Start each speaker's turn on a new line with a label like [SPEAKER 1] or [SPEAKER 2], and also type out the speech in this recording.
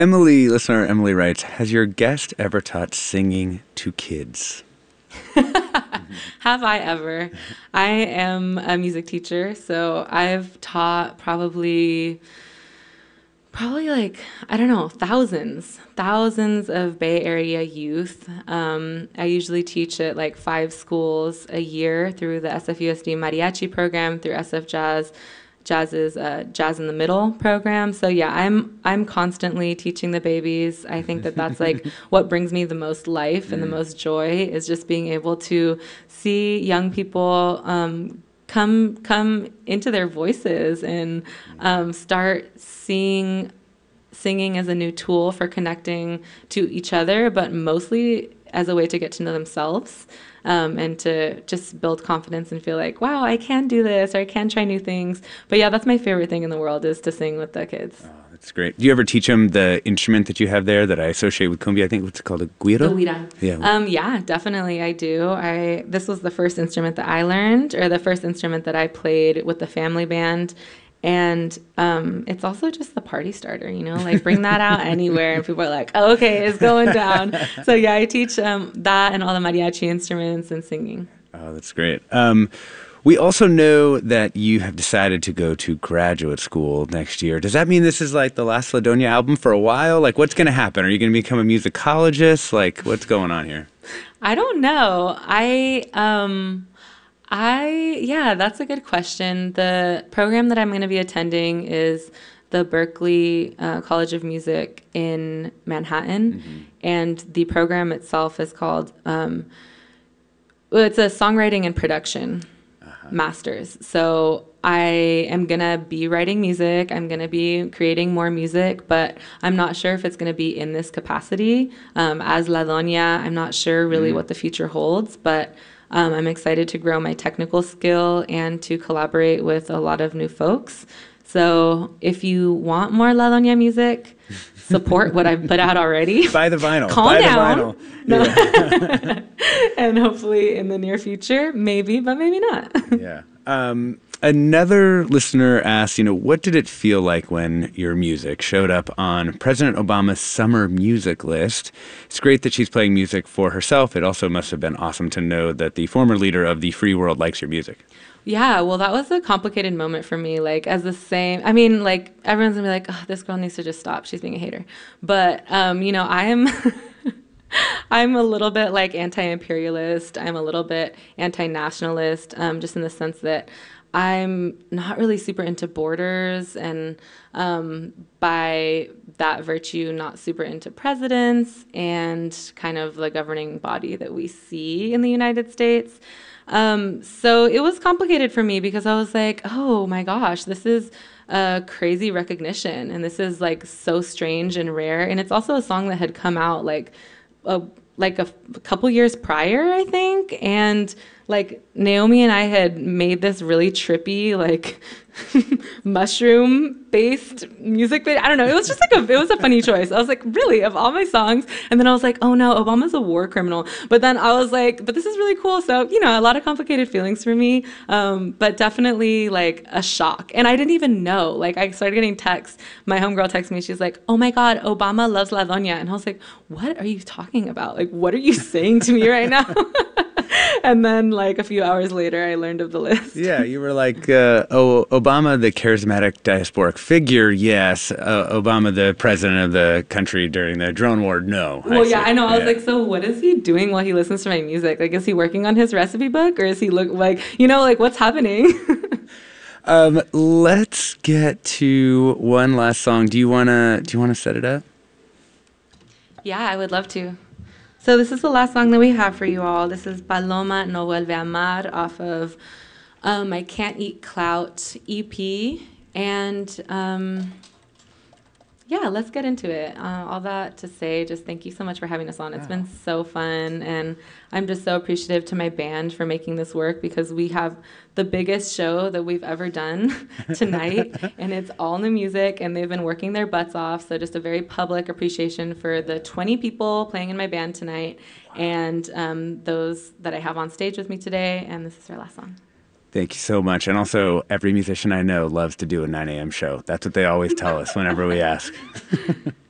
[SPEAKER 1] Listener Emily writes, has your guest ever taught singing to kids?
[SPEAKER 2] Have I ever? I am a music teacher, so I've taught probably like, I don't know, thousands of Bay Area youth. I usually teach at like 5 schools a year through the SFUSD Mariachi program, through SF Jazz, Jazz's Jazz in the Middle program. So yeah, I'm constantly teaching the babies. I think that that's like what brings me the most life and the most joy is just being able to see young people come into their voices and start seeing singing as a new tool for connecting to each other, but mostly as a way to get to know themselves, and to just build confidence and feel like, wow, I can do this or I can try new things. But yeah, that's my favorite thing in the world is to sing with the kids.
[SPEAKER 1] Oh, that's great. Do you ever teach them the instrument that you have there that I associate with cumbia? I think what's it called, a
[SPEAKER 2] The
[SPEAKER 1] guiro?
[SPEAKER 2] lira. Yeah, definitely I do. This was the first instrument that I learned, or the first instrument that I played with the family band. And it's also just the party starter, like bring that out anywhere and people are like, oh, okay, it's going down. So yeah, I teach that and all the mariachi instruments and singing.
[SPEAKER 1] Oh, that's great. We also know that you have decided to go to graduate school next year. Does that mean this is like the last Ladonia album for a while? Like, what's going to happen? Are you going to become a musicologist? Like, what's going on here?
[SPEAKER 2] I don't know. Yeah, that's a good question. The program that I'm going to be attending is the Berklee College of Music in Manhattan. And the program itself is called, well, it's a songwriting and production master's. So I am going to be writing music. I'm going to be creating more music, but I'm not sure if it's going to be in this capacity. As La Doña, I'm not sure really what the future holds, but I'm excited to grow my technical skill and to collaborate with a lot of new folks. So if you want more La Doña music, support what I've put out already.
[SPEAKER 1] Buy the vinyl.
[SPEAKER 2] Calm
[SPEAKER 1] Buy
[SPEAKER 2] down.
[SPEAKER 1] the vinyl.
[SPEAKER 2] No.
[SPEAKER 1] Yeah.
[SPEAKER 2] And hopefully in the near future, maybe, but maybe not.
[SPEAKER 1] Yeah. Another listener asked, what did it feel like when your music showed up on President Obama's summer music list? It's great that she's playing music for herself. It also must have been awesome to know that the former leader of the free world likes your music.
[SPEAKER 2] Yeah, well, that was a complicated moment for me. Like, I mean, like, everyone's gonna be like, oh, this girl needs to just stop. She's being a hater. But, I'm, I'm a little bit like anti-imperialist. I'm a little bit anti-nationalist, just in the sense that I'm not really super into borders, and by that virtue, not super into presidents and kind of the governing body that we see in the United States. So it was complicated for me because I was like, oh my gosh, this is a crazy recognition, and this is like so strange and rare. And it's also a song that had come out like a couple years prior, I think. And like Naomi and I had made this really trippy, like mushroom based music video. I don't know. It was just like it was a funny choice. I was like, really, of all my songs? And then I was like, oh no, Obama's a war criminal. But then I was like, but this is really cool. So, a lot of complicated feelings for me. But definitely like a shock. And I didn't even know. Like, I started getting texts. My homegirl texted me. She's like, oh my God, Obama loves La Doña. And I was like, what are you talking about? Like, what are you saying to me right now? And then like a few hours later, I learned of the list.
[SPEAKER 1] Yeah, you were like, Obama, the charismatic diasporic figure, yes. Obama, the president of the country during the drone war, no.
[SPEAKER 2] Well, yeah, I know. I was like, so what is he doing while he listens to my music? Like, is he working on his recipe book, or is he like, what's happening?
[SPEAKER 1] Let's get to one last song. Do you wanna set it up?
[SPEAKER 2] Yeah, I would love to. So this is the last song that we have for you all. This is Paloma No Vuelve a Amar off of my Can't Eat Clout EP. And yeah, let's get into it. All that to say, just thank you so much for having us on. It's been so fun, and I'm just so appreciative to my band for making this work, because we have the biggest show that we've ever done tonight, and it's all new music, and they've been working their butts off. So just a very public appreciation for the 20 people playing in my band tonight, and those that I have on stage with me today, and this is our last song.
[SPEAKER 1] Thank you so much. And also, every musician I know loves to do a 9 a.m. show. That's what they always tell us whenever we ask.